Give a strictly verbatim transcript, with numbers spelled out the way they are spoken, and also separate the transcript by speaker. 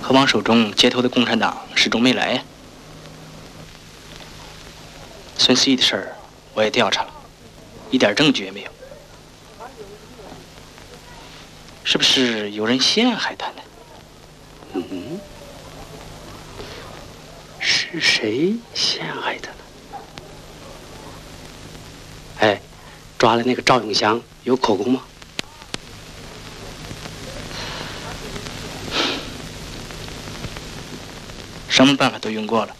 Speaker 1: 何王手中接头的共产党始终没来呀。孙思义的事儿我也调查了，一点证据也没有。是不是有人陷害他呢？
Speaker 2: 嗯，是谁陷害他呢？哎，抓了那个赵永祥有口供吗？
Speaker 1: 什么办法都用过了，